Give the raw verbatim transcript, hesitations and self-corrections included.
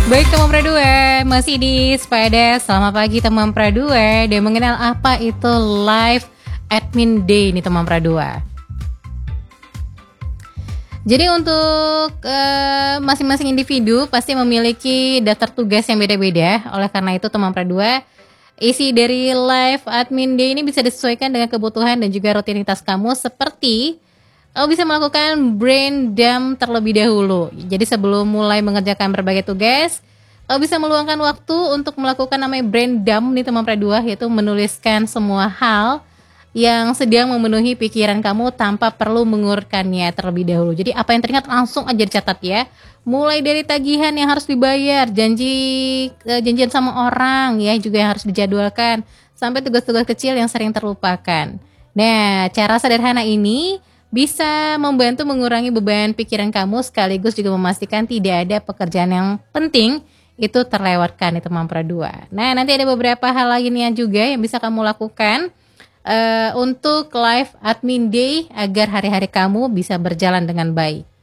Baik teman Pradua, masih di Sepeda. Selamat pagi teman Pradua. Dan mengenal apa itu Live Admin Day nih teman Pradua. Jadi untuk uh, masing-masing individu pasti memiliki daftar tugas yang beda-beda. Oleh karena itu teman Pradua, isi dari Live Admin Day ini bisa disesuaikan dengan kebutuhan dan juga rutinitas kamu, seperti kamu bisa melakukan brain dump terlebih dahulu. Jadi sebelum mulai mengerjakan berbagai tugas, kamu bisa meluangkan waktu untuk melakukan namanya brain dump nih teman Pradua, yaitu menuliskan semua hal yang sedang memenuhi pikiran kamu tanpa perlu mengurutkannya terlebih dahulu. Jadi apa yang teringat langsung aja dicatat ya. Mulai dari tagihan yang harus dibayar, janji uh, janjian sama orang ya juga yang harus dijadwalkan, sampai tugas-tugas kecil yang sering terlupakan. Nah, cara sederhana ini bisa membantu mengurangi beban pikiran kamu, sekaligus juga memastikan tidak ada pekerjaan yang penting itu terlewatkan nih teman Pradua. Nah, nanti ada beberapa hal lainnya juga yang bisa kamu lakukan uh, untuk Live Admin Day agar hari-hari kamu bisa berjalan dengan baik.